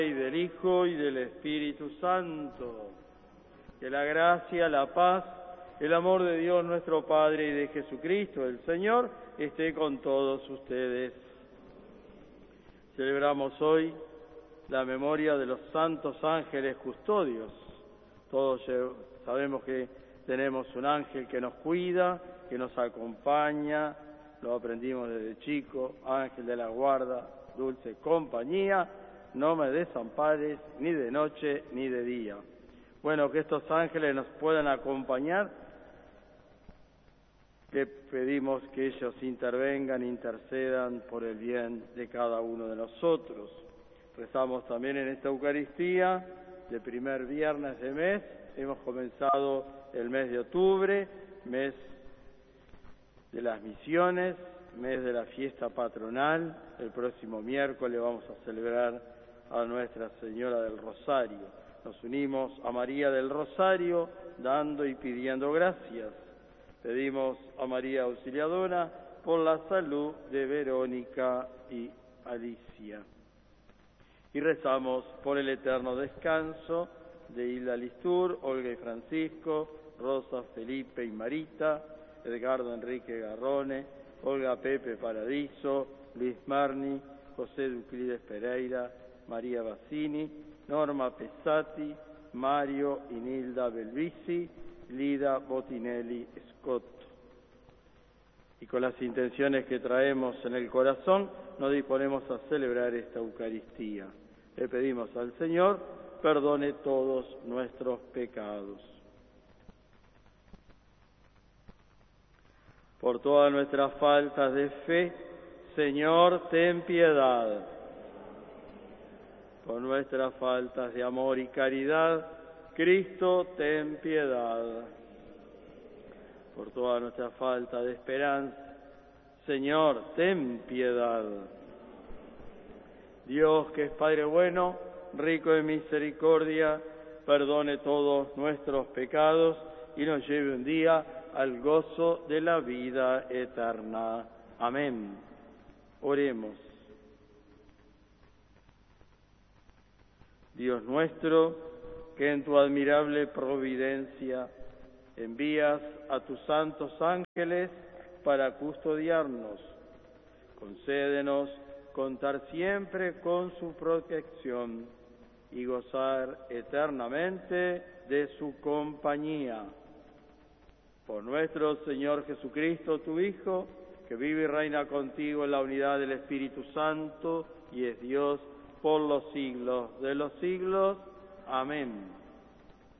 y del Hijo, y del Espíritu Santo. Que la gracia, la paz, el amor de Dios nuestro Padre y de Jesucristo el Señor esté con todos ustedes. Celebramos hoy la memoria de los santos ángeles custodios. Todos sabemos que tenemos un ángel que nos cuida, que nos acompaña, lo aprendimos desde chico, ángel de la guarda, dulce compañía, no me desampares ni de noche ni de día. Bueno, que estos ángeles nos puedan acompañar, le pedimos que ellos intervengan, intercedan por el bien de cada uno de nosotros. Rezamos también en esta Eucaristía, de primer viernes de mes, hemos comenzado el mes de octubre, mes de las misiones, mes de la fiesta patronal. El próximo miércoles vamos a celebrar a Nuestra Señora del Rosario. Nos unimos a María del Rosario, dando y pidiendo gracias. Pedimos a María Auxiliadora por la salud de Verónica y Alicia. Y rezamos por el eterno descanso de Hilda Listur, Olga y Francisco, Rosa, Felipe y Marita, Edgardo Enrique Garrone, Olga Pepe Paradiso, Luis Marni, José Duclides Pereira, María Bassini, Norma Pesati, Mario y Nilda Belvisi, Lida Botinelli Scotto. Y con las intenciones que traemos en el corazón, nos disponemos a celebrar esta Eucaristía. Le pedimos al Señor perdone todos nuestros pecados. Por todas nuestras faltas de fe, Señor, ten piedad. Por nuestras faltas de amor y caridad, Cristo, ten piedad. Por toda nuestra falta de esperanza, Señor, ten piedad. Dios, que es Padre bueno, rico en misericordia, perdone todos nuestros pecados y nos lleve un día al gozo de la vida eterna. Amén. Oremos. Dios nuestro, que en tu admirable providencia envías a tus santos ángeles para custodiarnos, concédenos contar siempre con su protección y gozar eternamente de su compañía. Por nuestro Señor Jesucristo, tu Hijo, que vive y reina contigo en la unidad del Espíritu Santo y es Dios por los siglos de los siglos. Amén.